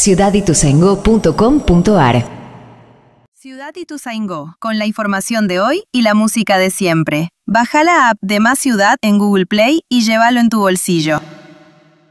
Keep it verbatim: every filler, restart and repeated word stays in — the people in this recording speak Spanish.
ciudad ituzaingó punto com punto ar. Ciudad Ituzaingó, con la información de hoy y la música de siempre. Baja la app de Más Ciudad en Google Play y llévalo en tu bolsillo.